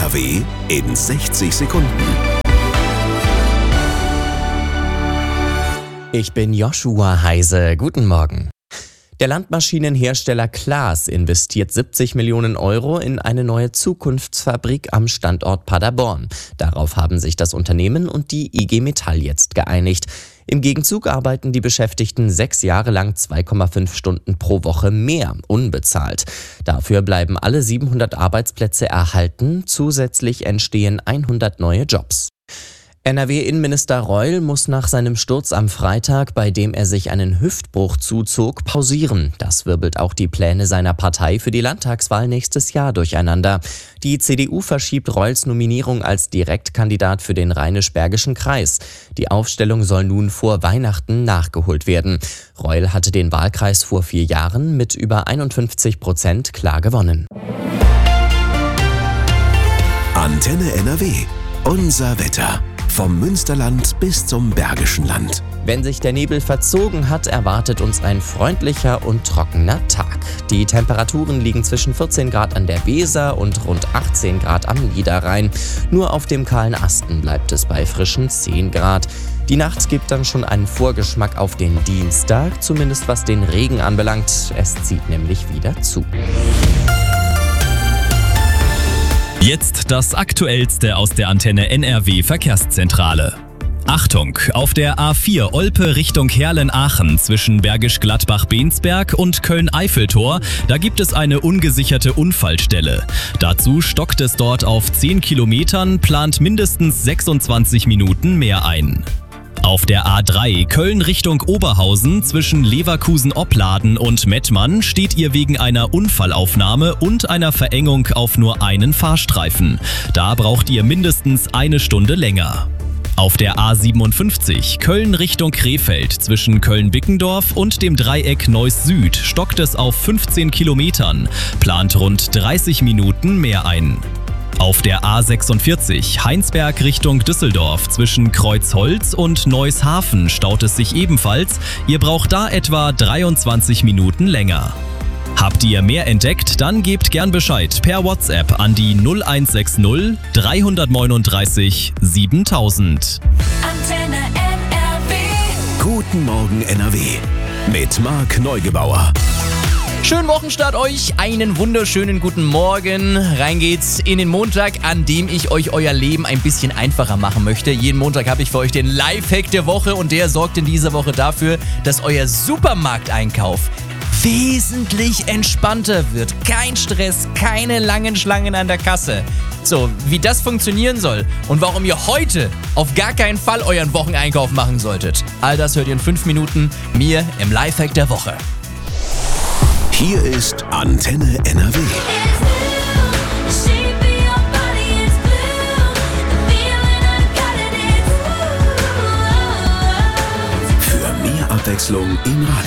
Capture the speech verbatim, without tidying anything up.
R W in sechzig Sekunden. Ich bin Joshua Heise. Guten Morgen. Der Landmaschinenhersteller Claas investiert siebzig Millionen Euro in eine neue Zukunftsfabrik am Standort Paderborn. Darauf haben sich das Unternehmen und die I G Metall jetzt geeinigt. Im Gegenzug arbeiten die Beschäftigten sechs Jahre lang zwei Komma fünf Stunden pro Woche mehr, unbezahlt. Dafür bleiben alle siebenhundert Arbeitsplätze erhalten. Zusätzlich entstehen hundert neue Jobs. N R W-Innenminister Reul muss nach seinem Sturz am Freitag, bei dem er sich einen Hüftbruch zuzog, pausieren. Das wirbelt auch die Pläne seiner Partei für die Landtagswahl nächstes Jahr durcheinander. Die C D U verschiebt Reuls Nominierung als Direktkandidat für den Rheinisch-Bergischen Kreis. Die Aufstellung soll nun vor Weihnachten nachgeholt werden. Reul hatte den Wahlkreis vor vier Jahren mit über einundfünfzig Prozent klar gewonnen. Antenne N R W. Unser Wetter. Vom Münsterland bis zum Bergischen Land. Wenn sich der Nebel verzogen hat, erwartet uns ein freundlicher und trockener Tag. Die Temperaturen liegen zwischen vierzehn Grad an der Weser und rund achtzehn Grad am Niederrhein. Nur auf dem kahlen Asten bleibt es bei frischen zehn Grad. Die Nacht gibt dann schon einen Vorgeschmack auf den Dienstag, zumindest was den Regen anbelangt. Es zieht nämlich wieder zu. Jetzt das Aktuellste aus der Antenne N R W Verkehrszentrale. Achtung, auf der A vier Olpe Richtung Herlen-Aachen zwischen Bergisch Gladbach-Bensberg und Köln-Eiffeltor, da gibt es eine ungesicherte Unfallstelle. Dazu stockt es dort auf zehn Kilometern, plant mindestens sechsundzwanzig Minuten mehr ein. Auf der A drei Köln Richtung Oberhausen zwischen Leverkusen-Opladen und Mettmann steht ihr wegen einer Unfallaufnahme und einer Verengung auf nur einen Fahrstreifen. Da braucht ihr mindestens eine Stunde länger. Auf der A siebenundfünfzig Köln Richtung Krefeld zwischen Köln-Bickendorf und dem Dreieck Neuss Süd stockt es auf fünfzehn Kilometern, plant rund dreißig Minuten mehr ein. Auf der A sechsundvierzig Heinsberg Richtung Düsseldorf zwischen Kreuzholz und Neushafen staut es sich ebenfalls. Ihr braucht da etwa dreiundzwanzig Minuten länger. Habt ihr mehr entdeckt? Dann gebt gern Bescheid per WhatsApp an die null eins sechs null drei neun drei siebentausend. Antenne N R W. Guten Morgen N R W. Mit Marc Neugebauer. Schönen Wochenstart euch, einen wunderschönen guten Morgen. Rein geht's in den Montag, an dem ich euch euer Leben ein bisschen einfacher machen möchte. Jeden Montag habe ich für euch den Lifehack der Woche und der sorgt in dieser Woche dafür, dass euer Supermarkteinkauf wesentlich entspannter wird. Kein Stress, keine langen Schlangen an der Kasse. So, wie das funktionieren soll und warum ihr heute auf gar keinen Fall euren Wocheneinkauf machen solltet, all das hört ihr in fünf Minuten mir im Lifehack der Woche. Hier ist Antenne N R W. Für mehr Abwechslung im Radio.